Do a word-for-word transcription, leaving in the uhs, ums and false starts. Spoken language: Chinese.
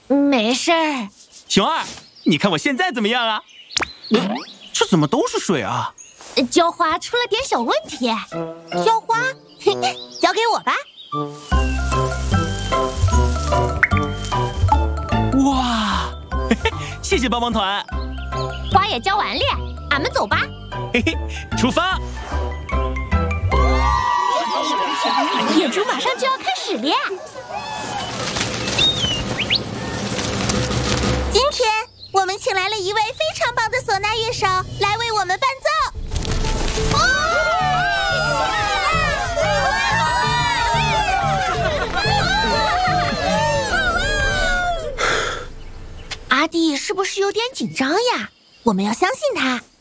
没事儿。 熊二，你看我现在怎么样啊？嗯，这怎么都是水啊？ 浇花出了点小问题。 浇花，嘿嘿，交给我吧。 哇，嘿嘿，谢谢帮帮团。 花也浇完了，俺们走吧。 嘿嘿，出发！ 演出马上就要开始了。 今天我们请来了一位非常棒的唢呐乐手来为我们伴奏。 阿弟是不是有点紧张呀？ 我们要相信他。